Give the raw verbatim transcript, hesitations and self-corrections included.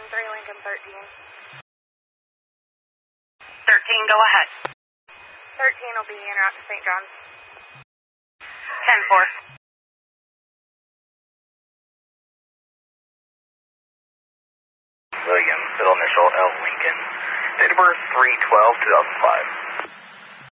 three, Lincoln thirteen. thirteen, go ahead. thirteen will be en route to Saint John's. ten four. William, middle initial L Lincoln. Date of birth three twelve two thousand five.